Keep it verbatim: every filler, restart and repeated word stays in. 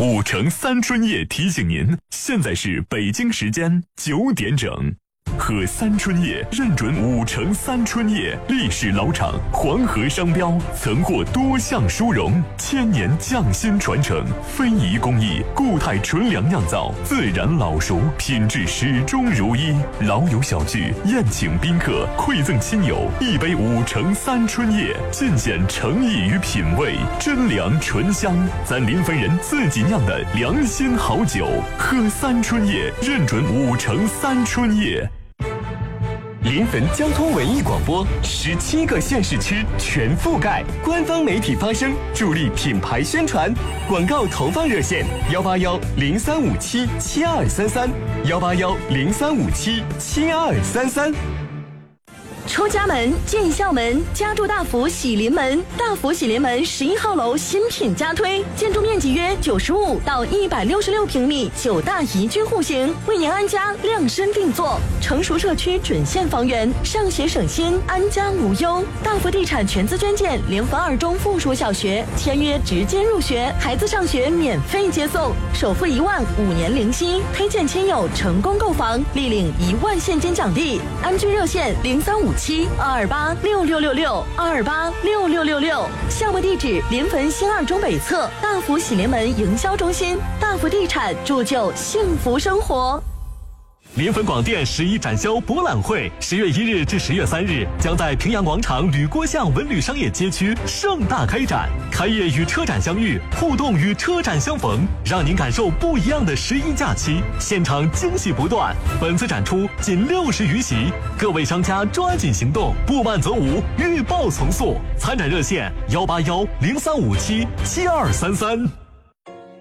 五城三春夜提醒您，现在是北京时间九点整。喝三春叶认准五城三春叶，历史老厂，黄河商标，曾获多项殊荣，千年匠心传承，非遗工艺，固态纯粮酿造，自然老熟，品质始终如一。老友小聚，宴请宾客，馈赠亲友，一杯五城三春叶，尽显诚意与品味，真粮醇香，咱临汾人自己酿的良心好酒。喝三春叶，认准五城三春叶。 临汾交通文艺广播，十七个县市区全覆盖，官方媒体发声，助力品牌宣传。广告投放热线：幺八幺零三五七七二三三，幺八幺零三五七七二三三。 出家门进校门，家住大福喜临门。大福喜临门十一号楼新品加推，建筑面积约九十五到一百六十六平米，九大宜居户型，为您安家量身定做。成熟社区准现房源，上学省心，安家无忧。大福地产全资捐建临汾二中附属小学，签约直接入学，孩子上学免费接送，首付一万，五年零息。推荐亲友成功购房，立领一万现金奖励。安居热线零三五七二二八六六六六二二八六六六六，项目地址临汾新二中北侧大福喜临门营销中心。大福地产铸就幸福生活。 临汾广电十一展销博览会，十月一日至十月三日将在平阳广场吕郭巷文旅商业街区盛大开展。开业与车展相遇，互动与车展相逢，让您感受不一样的十一假期。现场惊喜不断，本次展出仅六十余席，各位商家抓紧行动，不慢则无，预报从速。参展热线：幺八幺零三五七七二三三。